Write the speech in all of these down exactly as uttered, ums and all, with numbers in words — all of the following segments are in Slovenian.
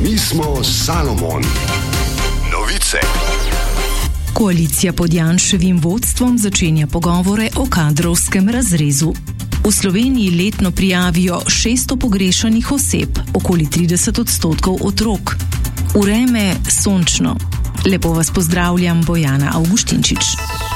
Mi smo Salomon. Novice. Koalicija pod Janševim vodstvom začenja pogovore o kadrovskem razrezu. V Sloveniji letno prijavijo šeststo pogrešanih oseb, okoli trideset odstotkov otrok. Vreme sončno. Lepo vas pozdravljam, Bojana Avguštinčič.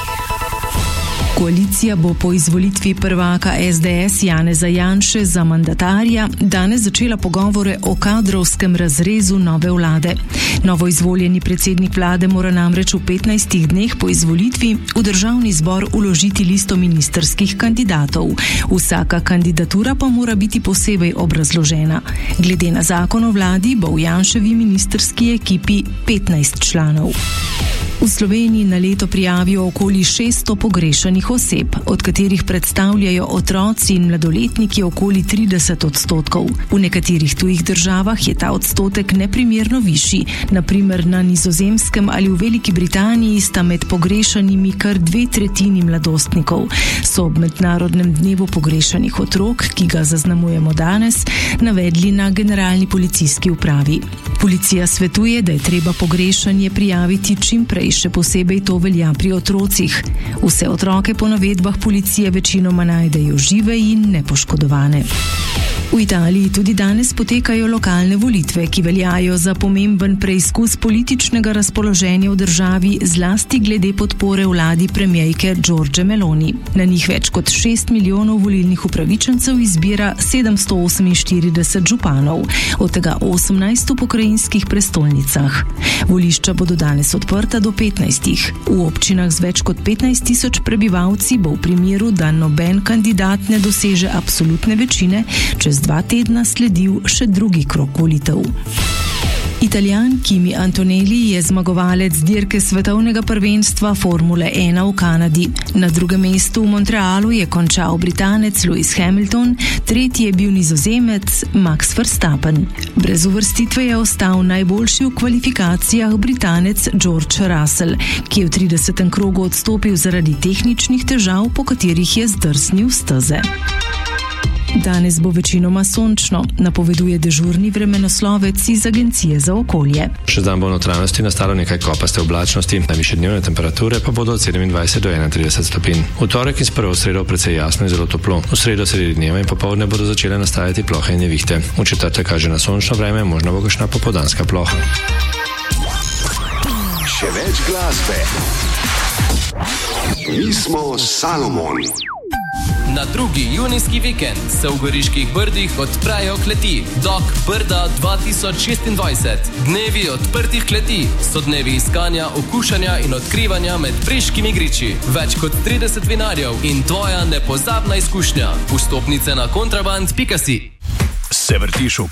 Koalicija bo po izvolitvi prvaka es de es Janeza Janše za mandatarja danes začela pogovore o kadrovskem razrezu nove vlade. Novoizvoljeni predsednik vlade mora namreč v petnajstih dneh po izvolitvi v državni zbor vložiti listo ministrskih kandidatov. Vsaka kandidatura pa mora biti posebej obrazložena. Glede na zakon o vladi bo v Janševi ministrski ekipi petnajst članov. V Sloveniji na leto prijavijo okoli šeststo pogrešanih oseb, od katerih predstavljajo otroci in mladoletniki okoli trideset odstotkov. V nekaterih tujih državah je ta odstotek neprimerno višji, na primer na Nizozemskem ali v Veliki Britaniji sta med pogrešanimi kar dve tretjini mladostnikov. So ob mednarodnem dnevu pogrešanih otrok, ki ga zaznamujemo danes, navedli na generalni policijski upravi. Policija svetuje, da je treba pogrešanje prijaviti čim prej, še posebej to velja pri otrocih. Vse otroke po navedbah policije večinoma najdejo žive in nepoškodovane. V Italiji tudi danes potekajo lokalne volitve, ki veljajo za pomemben preizkus političnega razpoloženja v državi, zlasti glede podpore vladi premierke Giorgie Meloni. Na njih več kot šest milijonov volilnih upravičencev izbira sedemsto oseminštirideset županov, od tega osemnajst v pokrajinskih prestolnicah. Volišča bodo danes odprta do petnajstih. V občinah z več kot petnajst tisoč prebivalci bo v primeru, da noben kandidat ne doseže absolutne večine, čez dva tedna sledil še drugi krog volitev. Italijan Kimi Antonelli je zmagovalec dirke svetovnega prvenstva Formule ena v Kanadi. Na drugem mestu v Montrealu je končal Britanec Lewis Hamilton, tretji je bil Nizozemec Max Verstappen. Brez uvrstitve je ostal najboljši v kvalifikacijah Britanec George Russell, ki je v tridesetem krogu odstopil zaradi tehničnih težav, po katerih je zdrsnil steze. Danes bo večinoma sončno, napoveduje dežurni vremenoslovec iz Agencije za okolje. Še dan bo v notranjosti nastalo nekaj kopaste oblačnosti, najvišje dnevne temperature pa bodo od sedemindvajset do enaintrideset stopinj. V torek in s prvo sredo precej jasno in zelo toplo. V sredo sredi dneva in popoldne bodo začele nastajati plohe in nevihte. V četrtek kaže na sončno vreme, možno bo kakšna popoldanska ploha. Še več glasbe. Mi smo Salomon. Na drugi junijski vikend se v Goriških Brdih odprejo kleti Dog Brda dva tisoč šestindvajset. Dnevi odprtih kleti so dnevi iskanja, okušanja in odkrivanja med preškimi griči. Več kot trideset vinarjev in tvoja nepozabna izkušnja. Vstopnice na kontraband pika si. Se vrtiš v